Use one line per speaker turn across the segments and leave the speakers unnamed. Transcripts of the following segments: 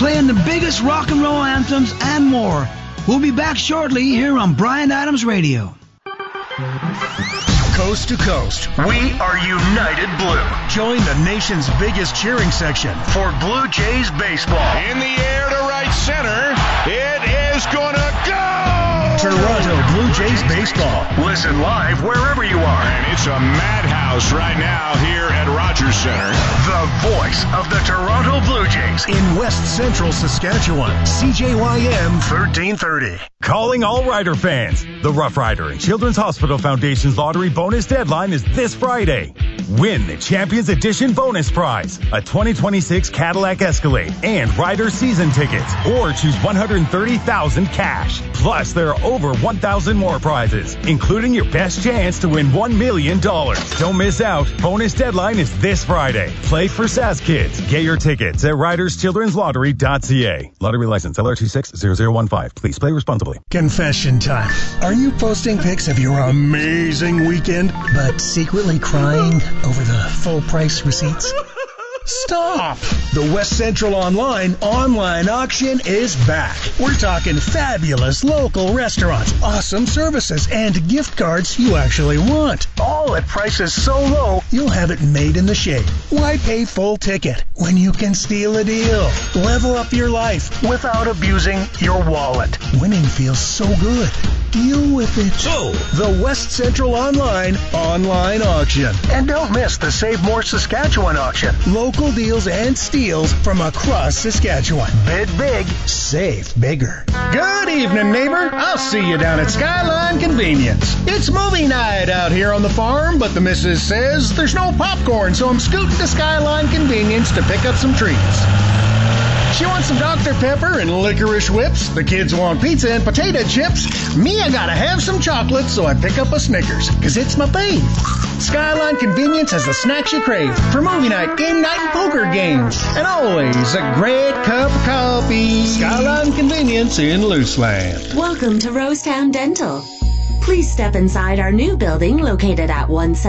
playing the biggest rock and roll anthems and more. We'll be back shortly here on Bryan Adams Radio.
Coast to coast, we are United Blue. Join the nation's biggest cheering section for Blue Jays baseball.
In the air to right center, it is gonna go!
Toronto Blue Jays baseball. Listen live wherever you are.
And it's a madhouse right now here at Rogers Center.
The voice of the Toronto Blue Jays in West Central Saskatchewan. CJYM 1330.
Calling all Rider fans. The Rough Rider and Children's Hospital Foundation's lottery bonus deadline is this Friday. Win the Champions Edition bonus prize, a 2026 Cadillac Escalade and Rider season tickets, or choose $130,000 cash. Plus, there are over 1,000 more prizes, including your best chance to win $1 million. Don't miss out. Bonus deadline is this Friday. Play for SAS Kids. Get your tickets at riderschildrenslottery.ca. Lottery license LRT60015. Please play responsibly.
Confession time. Are you posting pics of your amazing weekend, but secretly crying over the full price receipts? Stop! The West Central Online auction is back. We're talking fabulous local restaurants, awesome services, and gift cards you actually want. All at prices so low, you'll have it made in the shade. Why pay full ticket when you can steal a deal? Level up your life without abusing your wallet. Winning feels so good. Deal with it. So, the West Central Online auction. And don't miss the Save More Saskatchewan auction. Local deals and steals from across Saskatchewan. Bid big, save bigger. Good evening, neighbor. I'll see you down at Skyline Convenience. It's movie night out here on the farm, but the missus says there's no popcorn, so I'm scooting to Skyline Convenience to pick up some treats. She wants some Dr. Pepper and licorice whips. The kids want pizza and potato chips. Me, I gotta have some chocolate, so I pick up a Snickers, 'cause it's my fave. Skyline Convenience has the snacks you crave for movie night, game night, and poker games. And always a great cup of coffee. Skyline Convenience in Luceland.
Welcome to Rosetown Dental. Please step inside our new building located at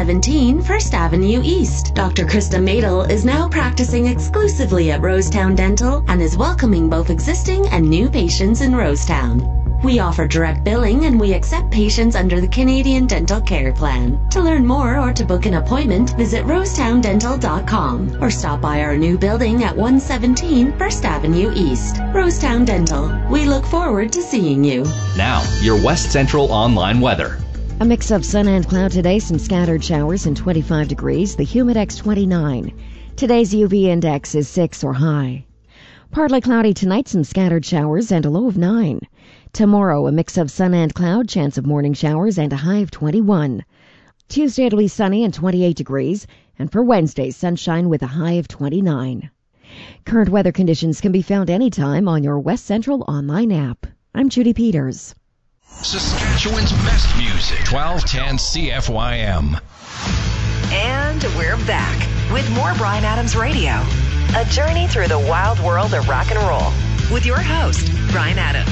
117 First Avenue East. Dr. Krista Madel is now practicing exclusively at Rosetown Dental and is welcoming both existing and new patients in Rosetown. We offer direct billing and we accept patients under the Canadian Dental Care Plan. To learn more or to book an appointment, visit rosetowndental.com or stop by our new building at 117 First Avenue East. Rosetown Dental. We look forward to seeing you.
Now, your West Central Online weather.
A mix of sun and cloud today, some scattered showers and 25 degrees, the Humidex 29. Today's UV index is 6 or high. Partly cloudy tonight, some scattered showers and a low of 9. Tomorrow, a mix of sun and cloud, chance of morning showers and a high of 21. Tuesday, it'll be sunny and 28 degrees, and for Wednesday, sunshine with a high of 29. Current weather conditions can be found anytime on your West Central Online app. I'm Judy Peters.
Saskatchewan's best music, 1210 CFYM.
And we're back with more Bryan Adams Radio. A journey through the wild world of rock and roll with your host, Bryan Adams.